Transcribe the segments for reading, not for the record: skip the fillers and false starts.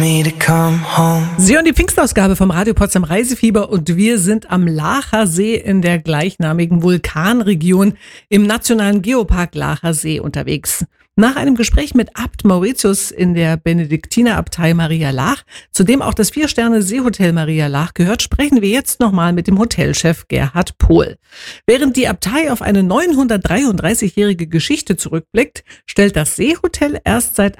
me to come home. Sie hören die Pfingstausgabe vom Radio Potsdam Reisefieber und wir sind am Laacher See in der gleichnamigen Vulkanregion im Nationalen Geopark Laacher See unterwegs. Nach einem Gespräch mit Abt Mauritius in der Benediktinerabtei Maria Laach, zu dem auch das 4-Sterne-Seehotel Maria Laach gehört, sprechen wir jetzt nochmal mit dem Hotelchef Gerhard Pohl. Während die Abtei auf eine 933-jährige Geschichte zurückblickt, stellt das Seehotel erst seit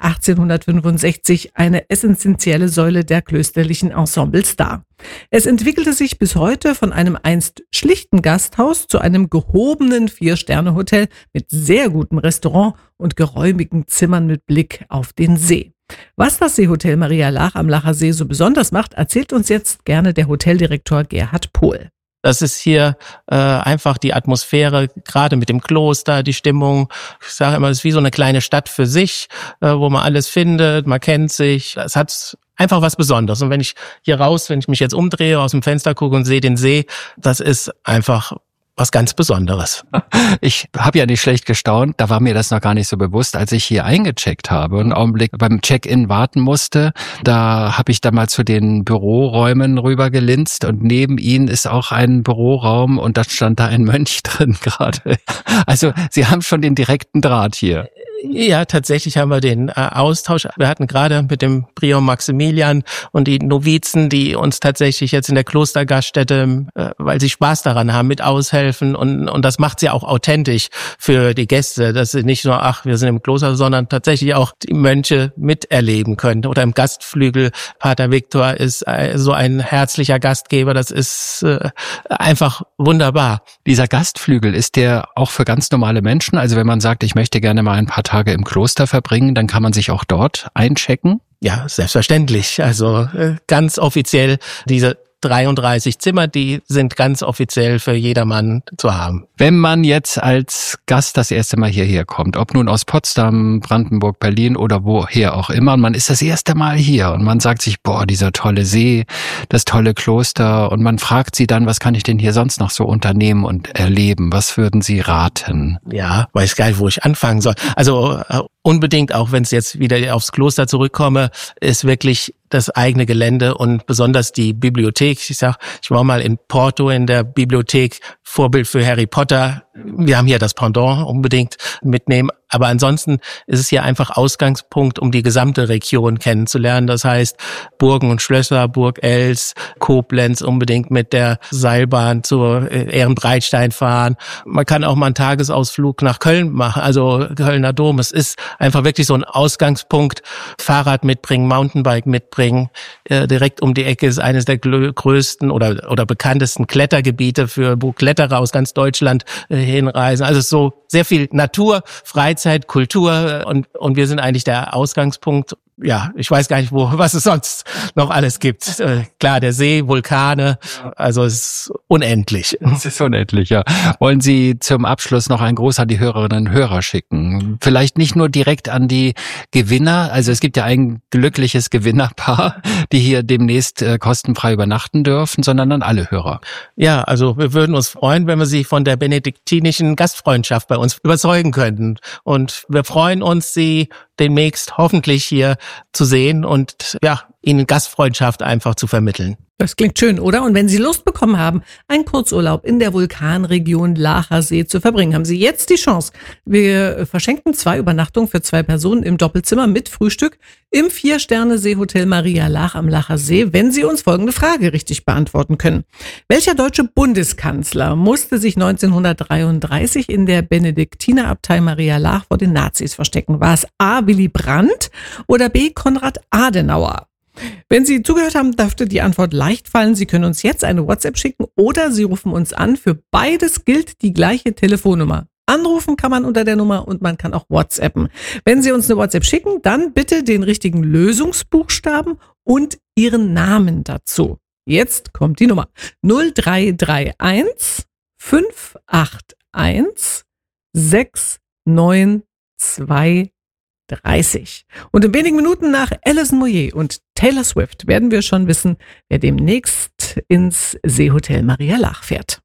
1865 eine essentielle Säule der klösterlichen Ensembles dar. Es entwickelte sich bis heute von einem einst schlichten Gasthaus zu einem gehobenen 4-Sterne-Hotel mit sehr gutem Restaurant und geräumigen Zimmern mit Blick auf den See. Was das Seehotel Maria Laach am Laacher See so besonders macht, erzählt uns jetzt gerne der Hoteldirektor Gerhard Pohl. Das ist hier einfach die Atmosphäre, gerade mit dem Kloster, die Stimmung. Ich sage immer, es ist wie so eine kleine Stadt für sich, wo man alles findet, man kennt sich. Es hat einfach was Besonderes. Und wenn ich mich jetzt umdrehe, aus dem Fenster gucke und sehe den See, das ist einfach was ganz Besonderes. Ich habe ja nicht schlecht gestaunt, da war mir das noch gar nicht so bewusst, als ich hier eingecheckt habe und einen Augenblick beim Check-in warten musste. Da habe ich da mal zu den Büroräumen rübergelinst und neben ihnen ist auch ein Büroraum und da stand da ein Mönch drin gerade. Also Sie haben schon den direkten Draht hier. Ja, tatsächlich haben wir den Austausch. Wir hatten gerade mit dem Prior Maximilian und die Novizen, die uns tatsächlich jetzt in der Klostergaststätte, weil sie Spaß daran haben, mit aushelfen. Und das macht sie auch authentisch für die Gäste, dass sie nicht nur, wir sind im Kloster, sondern tatsächlich auch die Mönche miterleben können. Oder im Gastflügel, Pater Viktor ist so ein herzlicher Gastgeber. Das ist einfach wunderbar. Dieser Gastflügel, ist der auch für ganz normale Menschen? Also wenn man sagt, ich möchte gerne mal ein paar Tage im Kloster verbringen, dann kann man sich auch dort einchecken? Ja, selbstverständlich. Also ganz offiziell diese 33 Zimmer, die sind ganz offiziell für jedermann zu haben. Wenn man jetzt als Gast das erste Mal hierher kommt, ob nun aus Potsdam, Brandenburg, Berlin oder woher auch immer, und man ist das erste Mal hier und man sagt sich, dieser tolle See, das tolle Kloster, und man fragt sie dann, was kann ich denn hier sonst noch so unternehmen und erleben? Was würden Sie raten? Ja, weiß gar nicht, wo ich anfangen soll. Also unbedingt, auch wenn es jetzt wieder aufs Kloster zurückkomme, ist wirklich das eigene Gelände und besonders die Bibliothek. Ich war mal in Porto in der Bibliothek, Vorbild für Harry Potter. Wir haben hier das Pendant, unbedingt mitnehmen. Aber ansonsten ist es hier einfach Ausgangspunkt, um die gesamte Region kennenzulernen. Das heißt, Burgen und Schlösser, Burg Els, Koblenz, unbedingt mit der Seilbahn zur Ehrenbreitstein fahren. Man kann auch mal einen Tagesausflug nach Köln machen, also Kölner Dom. Es ist einfach wirklich so ein Ausgangspunkt. Fahrrad mitbringen, Mountainbike mitbringen. Direkt um die Ecke ist eines der größten oder bekanntesten Klettergebiete, wo Kletterer aus ganz Deutschland hinreisen. Also so sehr viel Natur, Freizeit, Kultur und wir sind eigentlich der Ausgangspunkt. Ja, ich weiß gar nicht, was es sonst noch alles gibt. Klar, der See, Vulkane, also es ist unendlich. Es ist unendlich, ja. Wollen Sie zum Abschluss noch einen Gruß an die Hörerinnen und Hörer schicken? Vielleicht nicht nur direkt an die Gewinner, also es gibt ja ein glückliches Gewinnerpaar, die hier demnächst kostenfrei übernachten dürfen, sondern an alle Hörer. Ja, also wir würden uns freuen, wenn wir Sie von der benediktinischen Gastfreundschaft bei uns überzeugen könnten. Und wir freuen uns, Sie demnächst hoffentlich hier zu sehen und Ihnen Gastfreundschaft einfach zu vermitteln. Das klingt schön, oder? Und wenn Sie Lust bekommen haben, einen Kurzurlaub in der Vulkanregion Laacher See zu verbringen, haben Sie jetzt die Chance. Wir verschenken 2 Übernachtungen für 2 Personen im Doppelzimmer mit Frühstück im 4-Sterne-Seehotel Maria Laach am Laacher See, wenn Sie uns folgende Frage richtig beantworten können. Welcher deutsche Bundeskanzler musste sich 1933 in der Benediktinerabtei Maria Laach vor den Nazis verstecken? War es A. Willy Brandt oder B. Konrad Adenauer? Wenn Sie zugehört haben, dürfte die Antwort leicht fallen. Sie können uns jetzt eine WhatsApp schicken oder Sie rufen uns an. Für beides gilt die gleiche Telefonnummer. Anrufen kann man unter der Nummer und man kann auch WhatsAppen. Wenn Sie uns eine WhatsApp schicken, dann bitte den richtigen Lösungsbuchstaben und Ihren Namen dazu. Jetzt kommt die Nummer 0331 581 692 30. Und in wenigen Minuten nach Alison Moyet und Taylor Swift werden wir schon wissen, wer demnächst ins Seehotel Maria Laach fährt.